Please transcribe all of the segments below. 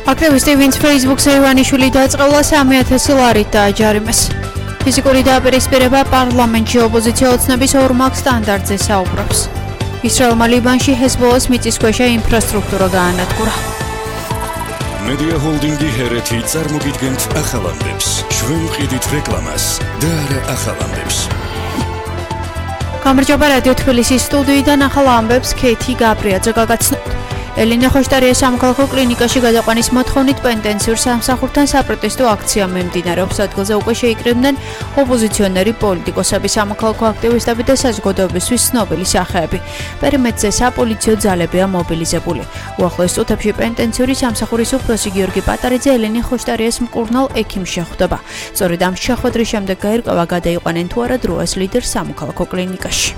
აქტივისტი, ვინც Facebook-ზე ივანიშვილი დაწყევლა 3,000 ლარით დააჯარიმეს. ფიზიკური დაპირისპირება პარლამენტში ოპოზიცია ოცნების ორმაგ სტანდარტზე საუბრობს. ისრაელმა ლიბანში ჰეზბოლას მიწისქვეშა ინფრასტრუქტურა გაანადგურა. მედია ჰოლდინგი ჰერეთი წარმოგიდგენთ ახალამდებს. ჩვენ ვყიდით რეკლამას და არა ახალამდებს. გამარჯობა რადიო თბილისის სტუდიიდან ახალ ამბებს ქეთი გაბრიაძე გაგაცნობთ. ელენე ხოშტარიას სამოქალაქო კლინიკაში გადაყვანის მოთხოვნით პენტენსიურ სამსახურთან საპროტესტო აქცია მიმდინარეობს. ადგილზე უკვე შეიკრიბნენ ოპოზიციონერი პოლიტიკოსები, სამოქალაქო აქტივისტები და საზოგადოებისთვის ცნობილი სახეები. პერიმეტრზე საპოლიციო ძალებია მობილიზებული. უახლოეს წუთებში პენტენსიური სამსახურის უფროსი გიორგი პატარიძე ელენე ხოშტარიას მკურნალ ექიმს შეხვდება. სწორედ ამ შეხვედრის შემდეგ გაირკვევა გადაიყვანენ თუ არა დროას ლიდერს სამოქალაქო კლინიკაში.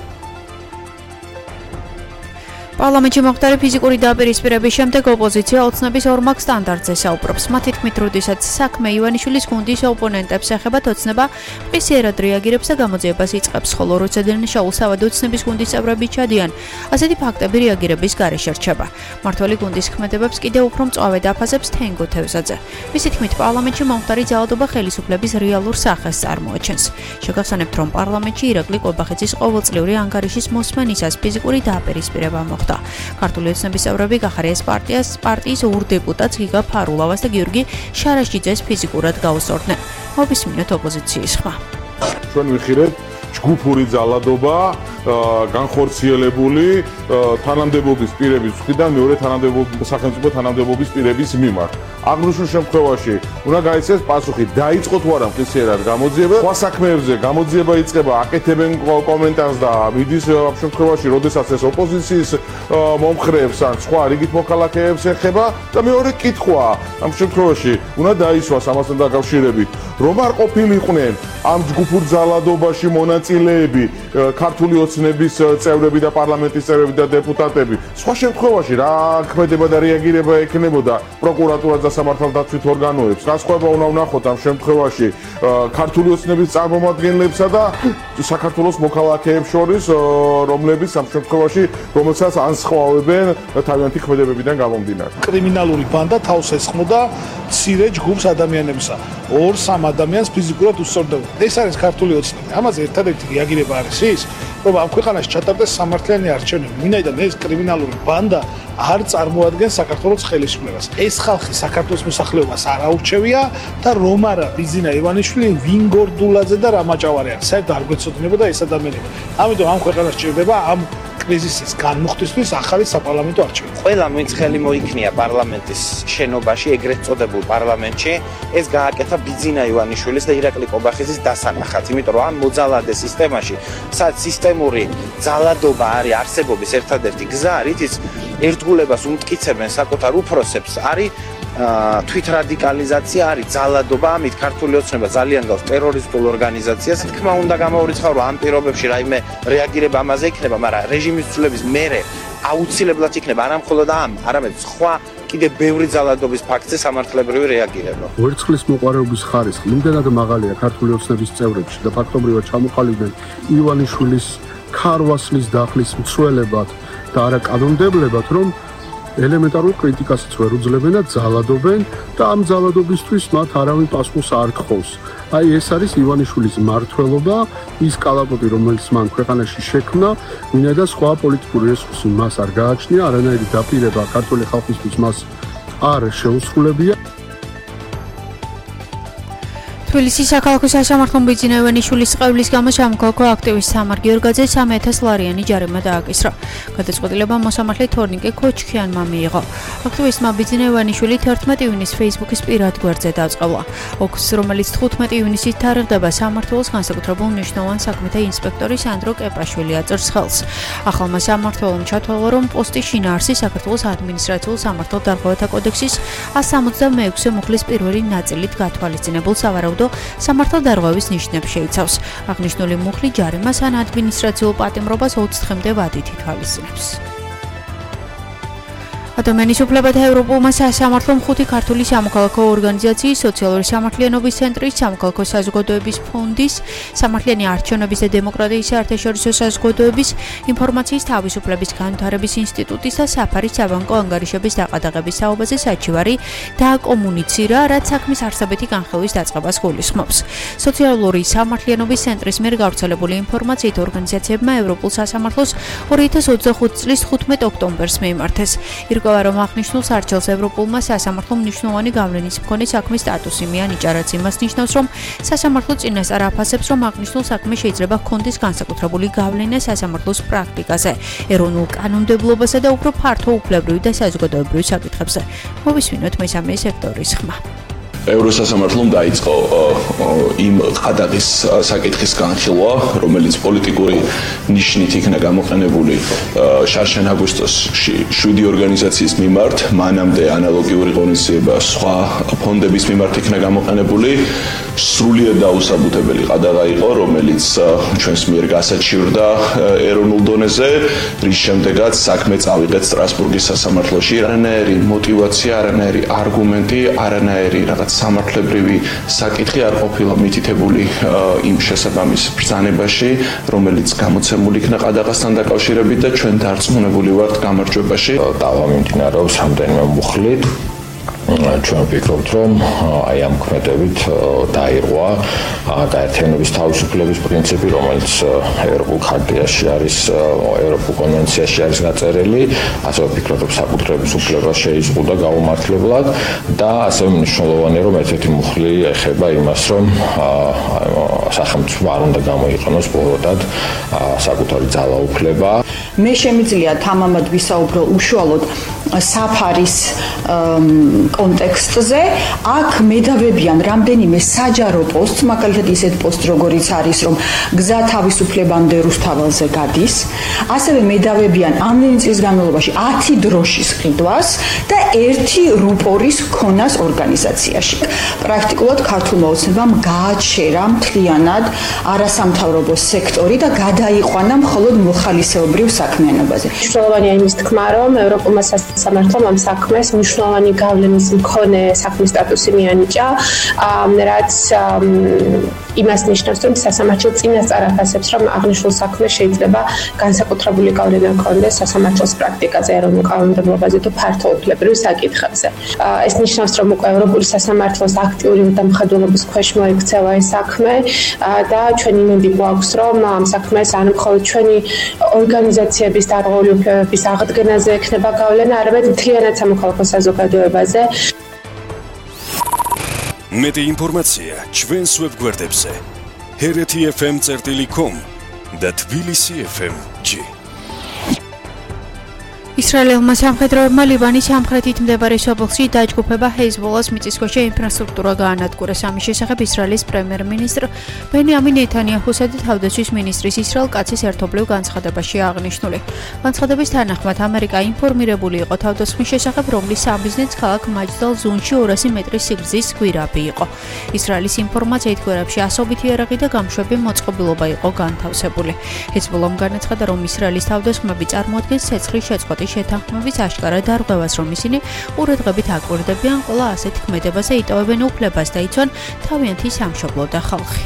პარლამენტში მოხდარი ფიზიკური დაპირისპირების შემდეგ ოპოზიცია ოცნების ორმაგ სტანდარტზე საუბრობს. მათი თქმით, როდესაც საქმე ივანიშვილის გუნდის ოპონენტებს ეხება, ოცნება მყისიერად რეაგირებს და გამოძიებას იწყებს, ხოლო როცა დენშაულსავად ოცნების გუნდის წევრები ჩადიან, ასეთი ფაქტები რეაგირების გარეშე რჩება. მმართველი გუნდის ქმედებებს კიდევ უფრო მწვავედ აფასებს თენგო თევზაძე. მისი თქმით, პარლამენტში მომხდარი ძალადობა ხელისუფლების რეალურ სახეს წარმოაჩენს. შეგახსენებთ, რომ პარლამენტში ირაკლი ყობახიძის ყოველწლიური ანგარიშის მოსმენისას ფიზიკური დაპირისპირება მოხდა. ქართული ოცნების წევრები გახარიას პარტიის ორ დეპუტატს გიგა ფარულავას და გიორგი შარაშიძეს ფიზიკურად გაუსწორდნენ. მოვისმინოთ ოპოზიციის ხმა. ჩვენ ვიხილეთ ჯგუფური ძალადობა, განხორციელებული თანამდებობის პირების მხრიდან მეორე სახელმწიფო თანამდებობის პირების მიმართ. აღნიშნულ შემთხვევაში უნდა გაიცეს პასუხი, დაიწყო თუ არა მყისიერად გამოძიება, სხვა საქმეებზე გამოძიება იწყება, აკეთებენ კომენტარს და მიდის ამ შემთხვევაში, როდესაც ეს ოპოზიციის მომხრეებს ან სხვა რიგით მოქალაქეებს ეხება და მეორე კითხვა ამ შემთხვევაში უნდა დაისვას ამასთან დაკავშირებით, რომ არ ყოფილიყვნენ ამ ჯგუფურ ძალადობაში მონაწილეები, ქართული ოცნების წევრები და პარლამენტის წევრები და დეპუტატები. სხვა შემთხვევაში რა ქმედება და რეაგირება ექნებოდა პროკურატურას და სამართალდაცვით ორგანოებს. რა სხვაობა უნდა ვნახოთ ამ შემთხვევაში ქართული ოცნების წარმომადგენლებსა და საქართველოს მოქალაქეებს შორის, რომლებიც ამ შემთხვევაში რომელსაც ანსხვავებენ თავიანთი ქმედებებიდან გამომდინარე. კრიმინალური ბანდა თავს ესხმოდა მცირე ჯგუფს ადამიანებსა. 2-3 ადამიანს ფიზიკურად უსწორდებოდა. ეს არის ქართული ოცნები. ამაზე ერთადერთი რეაგირება არის ის, რომ ამ ქვეყანაში ჩატარდეს სამართლიანი არჩევნები. ვინაიდან ეს კრიმინალური ბანდა არ წარმოადგენს საქართველოს ხელისუფლებას. ეს ხალხი საქართველოს მოსახლეობას არ აურჩევია და რომ არა ბიზინა ივანიშვილი, ვინგორდულაძე და რამაჭავარია. საერთოდ არ გვეცოდინებოდა ეს ადამიანები. ამიტომ ამ ქვეყანას ჭირდება ამ კრიზისის განმუხტისთვის ახალი საპარლამენტო არჩევნები. ყველა ვინც ხელი მოიქნია პარლამენტის შენობაში, ეგრეთ წოდებულ პარლამენტში, ეს გააკეთა ბიზინა ივანიშვილის და ირაკლი ყობახიძის დასანახად, იმიტომ რომ ამ მოძალადე სისტემაში, სადაც სისტემური ძალადობა არის არსებობის ერთადერთი გზა, რითიც ერთგულებას უმტკიცებენ საკუთარ უფროსებს, არის თვითრადიკალიზაცია, არის ძალადობა, ამით ქართული ოცნება ძალიან გავს ტერორისტულ ორგანიზაციას. თქმა უნდა გამაურიცხავ, რომ ამ პირობებში რაიმე რეაგირება ამაზე იქნება, მაგრამ რეჟიმის ცვლილების მერე აუცილებლად იქნება არა მხოლოდ ამ, არამედ სხვა კიდევ ბევრი ძალადობის ფაქტზე სამართლებრივი რეაგირება. ვერცხლის მოყარეობის ხარისხი იმდენად მაღალია ქართული ოცნების წევრებში და ფაქტობრივად ჩამოყალიბდნენ ივანიშვილის ქარვასლის დახლის მცველებად და არა კანონმდებლებად, რომ ელემენტარულ კრიტიკასაც ვერ უძლებენ და ძალადობენ და ამ ძალადობისთვის მათ არავინ პასუხს არ თხოვს. აი ეს არის ივანიშვილის მმართველობა, ის კალაპოტი, რომელიც მან ქვეყანაში შექმნა, ვინაიდან სხვა პოლიტიკური რესურსი მას არ გააჩნია, არანაირი დაპირება ქართული ხალხისთვის მას არ შეუსრულებია. თბილისის საქალაქო სასამართლომ ბიზინა ივანიშვილის ყევლის გამო სამოქალაქო აქტივისტ სამარ გიორგაძე 3,000 ლარიანი ჯარიმა დააკისრა. გადაწყვეტილება მოსამართლე თორნიკე ქოჩქიანმა მიიღო. აქტივისტმა ბიზინა ივანიშვილი 11 ივნისს Facebook-ის პირად გვერდზე დაწყევლა. ოქს, რომელიც 15 ივნისით თარიღდება, სამმართველოს განსაკუთრებულ მნიშვნელოვან საქმეთა ინსპექტორი სანდრო კეპაშვილი აწევს ხელს. ახალმა სამმართველომ ჩათვალა, რომ პოსტის შინაარსი საქართველოს ადმინისტრაციულ სამართალდარღვევათა კოდექსის 166 მუხლის პირველი ნაწილით გათვალისწინებულ სავარაუდო სამართალდარღვევის ნიშნებს შეიცავს. აღნიშნული მუხლი ჯარიმას ან ადმინისტრაციულ პატიმრობას 20 დღემდე ვადით ითვალისწინებს. ადამიანის უფლებათა ევროპულმა სასამართლომ 5 ქართული სამოქალაქო ორგანიზაციის, სოციალური სამართლიანობის ცენტრის, სამოქალაქო საზოგადოების ფონდის, სამართლიანი არჩევნების და დემოკრატიის საერთაშორისო საზოგადოების, ინფორმაციის თავისუფლების განვითარების ინსტიტუტის და საფარის საბანკო ანგარიშების დაყადაღების საუბაზე საჩივარი დააკომუნიცირა, რაც საქმის არსებითი განხილვის დაწყებას გულისხმობს. სოციალური სამართლიანობის ცენტრის მიერ გავრცელებული ინფორმაციით ორგანიზაციებმა ევროპულ სასამართლოს 2025 წლის 15 ოქტომბერს მიიმართეს. ირკვევა, რომ აღნიშნულ სარჩელს ევროპულმა სასამართლომ მნიშვნელოვანი გავლენის მქონე საქმის სტატუსი მიანიჭა, რაც იმას ნიშნავს, რომ სასამართლო წინასწარ აფასებს, რომ აღნიშნულ საქმე შეიძლება ჰქონდეს განსაკუთრებული გავლენა სასამართლოს პრაქტიკაზე, ეროვნულ კანონმდებლობასა და უფრო ფართო უფლებრივ და საზოგადოებრივ საკითხებზე. მოვისმინოთ მესამე სექტორის ხმა. ევროსასამართლომ დაიწყო იმ ყადაღის საკითხის განხილვა, რომელიც პოლიტიკური ნიშნით იქნა გამოყენებული შარშან აგვისტოსში 7 ორგანიზაციის მიმართ, მანამდე ანალოგიური ღონისძიება სხვა ფონდების მიმართ იქნა გამოყენებული. სრულიად დაუსაბუთებელი ყადაღა იყო, რომელიც ჩვენს მიერ გასაჩივრდა ეროვნულ დონეზე, რის შემდეგაც საქმე წავიღეთ სტრასბურგის სასამართლოში. არანაირი მოტივაცია, არანაირი არგუმენტი, არანაირი რაღაც სამართლებრივი საკითხი არ ყოფილა მითითებული იმ შესაბამის ბრძანებაში, რომელიც გამოცემული იქნა ყადაღასთან დაკავშირებით და ჩვენ დარწმუნებული ვართ გამარჯვებაში. დავა მიმდინარეობს რამდენიმე მუხლით. ჩვენ ვფიქრობთ, რომ აი ამ ქმედებით დაირღვა გაერთიანების თავისუფლების პრინციპი, რომელიც ევროპულ ხარტიაში არის, ევროპულ კონვენციაში არის გაწერილი, ასევე ვფიქრობ, რომ საკუთრების უფლება შეიზღუდა გაუმართლებლად და ასევე მნიშვნელოვანია, რომ ერთ-ერთი მუხლი ეხება იმას, რომ სახელმწიფო არ უნდა გამოიყენოს ბოროტად საკუთარი ძალაუფლება. მე შემიძლია თამამად ვისაუბრო უშუალოდ საფარის კონტექსტზე. აქ მედავებიან რამდენიმე საჯარო პოსტს, მაგალითად ისეთ პოსტს, როგორიც არის, რომ გზა თავისუფლებამდე რუსთაველზე გადის. ასევე მედავებიან ამდენი წლის განმავლობაში 10 დროშის ყიდვას და 1 რუპორის ქონას ორგანიზაციაში. პრაქტიკულად ქართულმა ოცნებამ გააჩერა მთლიანად არასამთავრობო სექტორი და გადაიყვანა მხოლოდ მოხალისეობრივ საქმიანობაზე. მნიშვნელოვანია იმის თქმა, რომ ევროპულმა სასამართლომ ამ საქმეს მნიშვნელოვანი გავლენის მქონე საქმის სტატუსი მიანიჭა, რაც იმას ნიშნავს, რომ სასამართლო წინასწარ აფასებს, რომ აღნიშნულ საქმეს შეიძლება განსაკუთრებული გავლენა ჰქონდეს სასამართლოს პრაქტიკაზე, ეროვნულ კანონმდებლობაზე თუ ფართო უფლებრივ საკითხებზე. ეს ნიშნავს, რომ უკვე ევროპული სასამართლოს აქტიური დამხმარებლობის ქვეშ მოექცევა ეს საქმე და ჩვენ იმედი გვაქვს, რომ ამ საქმეს არ მხოლოდ ჩვენი ორგანიზაციების დარღვეული უფლებების აღდგენაზე ექნება გავლენა, არამედ მთლიანად სამოქალაქო საზოგადოებაზე. მეტი ინფორმაცია ჩვენს ვებგვერდებზე hrt.fm.com და tbilisi.fm.g. ისრაელელმა სამხედროებმა ლიბანის სამხრეთით მდებარე სოფელში დაჯგუფება ჰეზბოლას მიწისქვეშა ინფრასტრუქტურა გაანადგურეს. ამის შესახებ ისრაელის პრემიერ-მინისტრ ბენიამინ ნეთანიაჰუსა და თავდაცვის მინისტრის ისრაელ კაცის ერთობლივ განცხადებაში აღნიშნული. განცხადების თანახმად ამერიკა ინფორმირებული იყო თავდაცვის შესახებ, რომლის საბიზნეს ქალაქ მაჯდალ ზუნში 200 მეტრის სიგრძის გვირაბი იყო. ისრაელის ინფორმაციით გვირაბში ასობით იარაღი და გამშვები მოწყობილობა იყო განთავსებული. ჰეზბოლამ განაცხადა, რომ ისრაელის თავდასხმები წარმოადგენს ცეცხლის შეწყვეტის შეთანხმების აშკარა დარღვევას, რომ ისინი ყურადღებით აკვირდებიან ყველა ასეთ ქმედებაზე, იტოვებენ უფლებას და იცვან თავიანთი სამშობლო და ხალხი.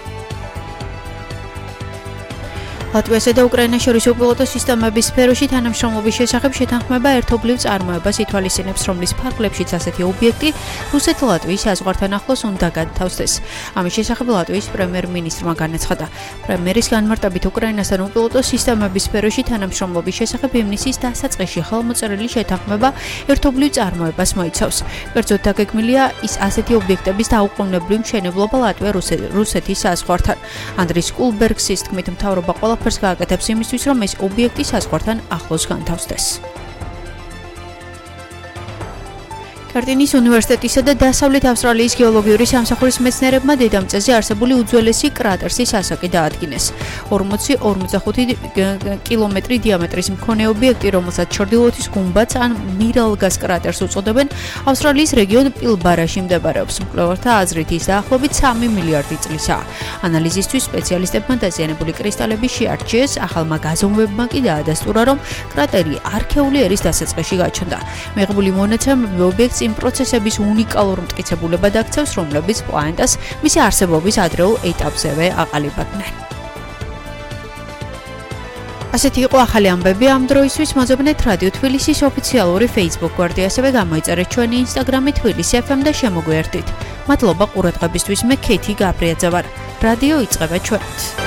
ლატვიასა და უკრაინას შორის უპილოტო სისტემების სფეროში თანამშრომლობის შესახებ შეთანხმება ერთობლივ წარმოებას ითვალისწინებს, რომლის ფარგლებშიც ასეთი ობიექტი რუსეთ-ლატვიის საზღვართან ახლოს უნდა განთავსდეს. ამის შესახებ ლატვიის პრემიერ-მინისტრმა განაცხადა. პრემიერის განმარტებით უკრაინასთან უპილოტო სისტემების სფეროში თანამშრომლობის შესახებ ივნისის დასაწყისში ხელმოწერილი შეთანხმება ერთობლივ წარმოებას მოიცავს. კერძოდ დაგეგმილია ის ასეთი ობიექტების დაუყოვნებლივ მშენებლობა ლატვია-რუსეთის საზღვართან. ანდრის კულბერგსის თქმით, მთავრობა ყველაფერს გააკეთებს იმისთვის, რომ ეს ობიექტი საზღვართან ახლოს განთავსდეს. კარტინის უნივერსიტეტისა და დასავლეთ ავსტრალიის გეოლოგიური სამსახურის მეცნიერებმა დედამიწაზე არსებული უძველესი კრატერსის ასაკი დაადგინეს. 40-45 კილომეტრი დიამეტრის მქონე ობიექტი, რომელსაც ჩრდილოეთის გუმბათს ან მირალგას კრატერს უწოდებენ, ავსტრალიის რეგიონ პილბარაში მდებარეობს. მკვლევართა აზრით ის დაახლოებით 3 მილიარდი წლისაა. ანალიზისთვის სპეციალისტებმა დაზიანებული კრისტალები შეარჩიეს, ახალმა გაზომვებმა კი დაადასტურა, რომ კრატერი არქეული ერის დასაწყისში გაჩნდა. მიღებული მონაცემები ობიექტს იმ პროცესების უნიკალურ მტკიცებულებად აქცევს, რომლებიც პლანეტას მისი არსებობის ადრეულ ეტაპზევე აყალიბებდნენ. ასეთი იყო ახალი ამბები ამ დროისთვის. მოძებნეთ რადიო თბილისის ოფიციალური Facebook გვერდი, ასევე გამოიწერეთ ჩვენი Instagram-ი თბილისი FM და შემოგვიერთდით. მადლობა ყურადღებისთვის. მე ქეთი გაბრიაძე ვარ. რადიო იწყება ჩვენით.